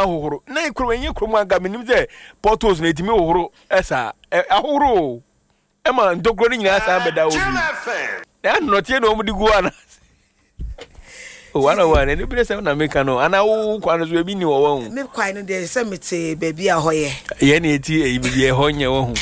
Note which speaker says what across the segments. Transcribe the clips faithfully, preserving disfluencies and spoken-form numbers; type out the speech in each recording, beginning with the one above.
Speaker 1: hohoro na ikro enye kro mu aga menim se portals na etimi hohoro esa ahohoro e ma ndokro ni nyina sa beda obi na no tie no omudi gu ana o wana wana ni bi se na meka no ana wo kwa no so bi ni wo wo
Speaker 2: me kwai no de se mete baby a hoye
Speaker 1: ye na eti e bi ye ho nye wo hu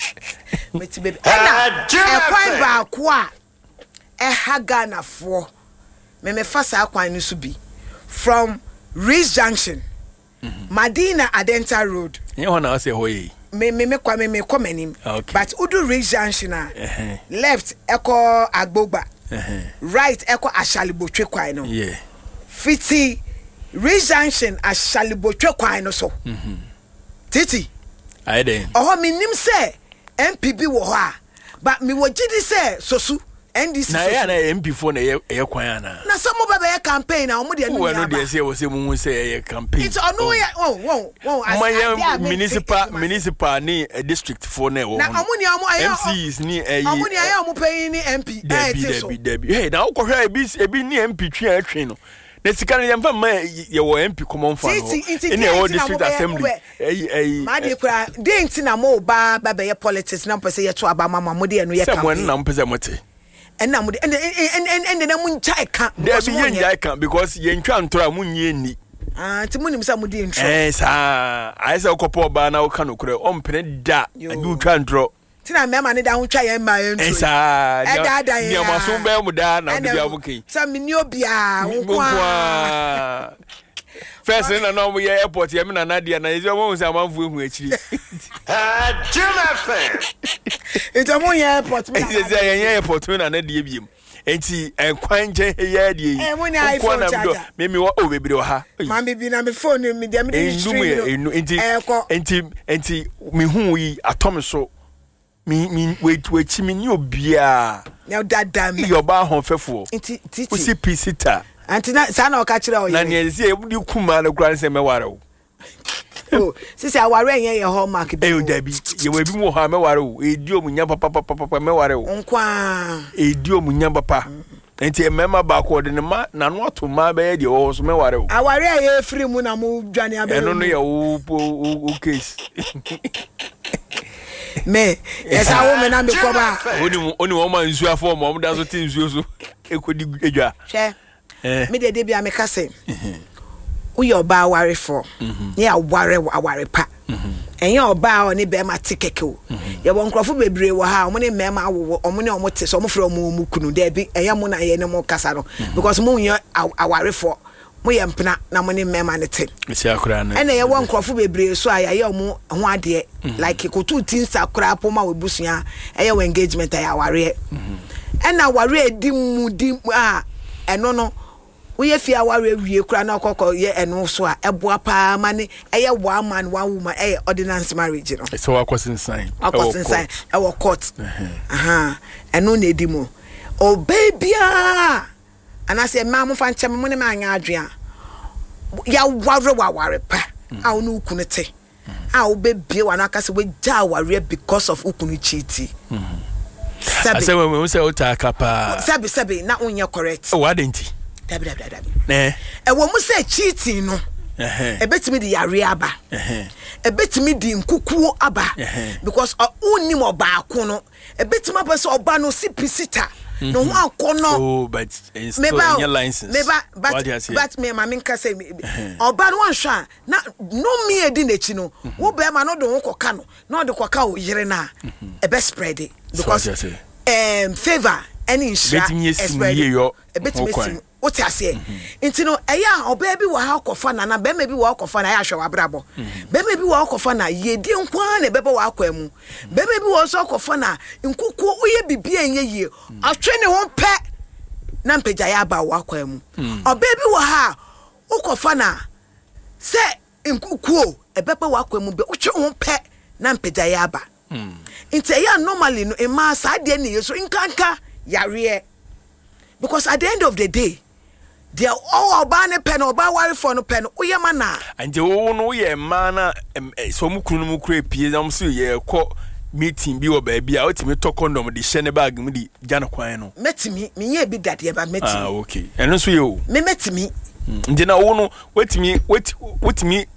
Speaker 2: mete baby na e kwai ba ko a e haga na fo me me fa sa kwan no so bi from Reach Junction mm-hmm. Madina Adenta Road
Speaker 1: ye ho na o se hoye
Speaker 2: me me me kwa me me komanim
Speaker 1: okay.
Speaker 2: But udu Reach Junction a
Speaker 1: uh-huh.
Speaker 2: left eko Agbogba
Speaker 1: uh-huh.
Speaker 2: right eko Ashalibotwe kwan no
Speaker 1: yeah
Speaker 2: fiti Reach Junction Ashalibotwe kwan no so
Speaker 1: mhm
Speaker 2: titi
Speaker 1: ai den
Speaker 2: oho minim se M P B wo ho a but me wo gidi se sosu N D C
Speaker 1: na ya na M P four na ye ye kwan ana
Speaker 2: na some baba ye campaign na omo de no
Speaker 1: ya no de se wo se mu se ye campaign
Speaker 2: it's ono ya oh oh oh
Speaker 1: as municipal municipal ni district four na wo
Speaker 2: na omo ni omo ayo
Speaker 1: M Cs ni eh
Speaker 2: omo ni ayo omo pay ni M P
Speaker 1: eh debi debi hey na wo ko hwe ebi ebi ni M P twa atwe no na sika ne yemfa ma ye wo M P common fan no in the district assembly eh eh
Speaker 2: ma de kura de ntina mo ba baba ye politics na mpese ye to aba mama mo de no ye campaign
Speaker 1: se mo na mpese mote
Speaker 2: and na and and and and na mun chai kan
Speaker 1: because yen jai kan because yen twa ntora munye ni
Speaker 2: ah ti munim sa mudi ntro
Speaker 1: eh sa ai sa kopo ba na wo kan okure o mpene da adu twa ntro
Speaker 2: ti na mema ne da ho twa yen ma yen ntro
Speaker 1: eh sa ni amaso be mu da na bi abuki
Speaker 2: sa mi ni obia wo kwa
Speaker 1: first na no mo ye airport ye me na nadia na ezo mo se amanfu ehu akiri
Speaker 3: ah Juma fan
Speaker 2: ezo mo ye airport me
Speaker 1: ezo ye ye airport me na nadia biem enti enkwan je ye adie yi
Speaker 2: eh mo ni iPhone charger
Speaker 1: me me wo o bebere wo ha
Speaker 2: ma me bi na me phone me dia me di stream
Speaker 1: no enti enti enti me hu yi atom so mi mi wait wait mi ni obia
Speaker 2: na dada me
Speaker 1: yo ba hon fefo
Speaker 2: enti titi
Speaker 1: usi pisita
Speaker 2: antina sana o ka kire o ye
Speaker 1: na ne se e di kuma na kura se me ware o
Speaker 2: oh sisi aware yen ye hallmark
Speaker 1: bi e da bi ye we bi mo ha me ware o e di omunya papa papa papa me ware o
Speaker 2: nkwa
Speaker 1: e di omunya papa enti e mema ba ko de ne ma na no to ma be ye de o so me ware o
Speaker 2: aware ye free mu na mu dwane abe
Speaker 1: eno no ye o o case
Speaker 2: me esa wo me na me ko ba
Speaker 1: oni oni wo ma nsu afọ mo mo da so ti nsu so ekodi edwa
Speaker 2: hwe me de de bia me kase uye oba aware for ye aware aware pa enye oba o ne be ma tikeke o ye won krofo bebre wo ha o ne mema awo o ne o mo te so mo fro mo mu kunu de bi enye mo na ye ne mo kasa no because mo ye aware for mo ye mpena na mo ne mema ne te
Speaker 1: isi akura na
Speaker 2: ene ye won krofo bebre so aya ye mo ho ade like kotu tin sakura po ma we busua eye we engagement aya aware ena aware di mu di a eno no we fi aware wie kura na okoko ye eno so a eboa pa ma ne eye one man one woman eye ordinance marriage no
Speaker 1: so wakosin sign
Speaker 2: wakosin sign e wo court aha eno na edi mo o baby ah anase ma mo fa nche mo ne ma anya adwea ya ware waware pa a onu ukunu te a wo bebie wa na akase we ja aware because of ukunu cheati
Speaker 1: sabi ase we we say o ta kapa
Speaker 2: sabi sabi na onye correct
Speaker 1: o wadenti
Speaker 2: dabi dabi dabi
Speaker 1: eh
Speaker 2: e wo mu say cheating no eh e betimi di yare aba eh e betimi di nkukuo aba because onni mo baako no e betimi aba so oba no sipisita no ho akono
Speaker 1: oh but still in your license
Speaker 2: meba but but me ma minka say oba no anhwa na no me edi na chi no wo be ma no do ho koka no na de koka o yire na e be spread it because um favor any insha spread e betimi oti ase intino eya oba bi wa ha kofa na na be ma bi wa kofa na ya hwe wa brabo be ma bi wa kofa na yedi nkwa na be ba wa kwa mu be ma bi wa so kofa na nkuku uye bibia enye yie atwe ne ho pe na mpeja ya ba wa kwa mu oba bi wa ha ukofa na se nkuku e be ba wa kwa mu be utwe ho pe na mpeja ya ba inte ya normally no e ma sa de ne yeso nkanka yare because at the end of the day they are all about ne pen oba wari for no pen uye mana
Speaker 1: anje wo no ye ma na so mu kunu mu kure pie na so ye ko meeting bi wo ba bia o timi to condom de hye ne bag mu di jana kwan no
Speaker 2: metimi me ye bi dade ba metimi
Speaker 1: ah okay eno so ye o
Speaker 2: me metimi
Speaker 1: nje na wo no wetimi wetimi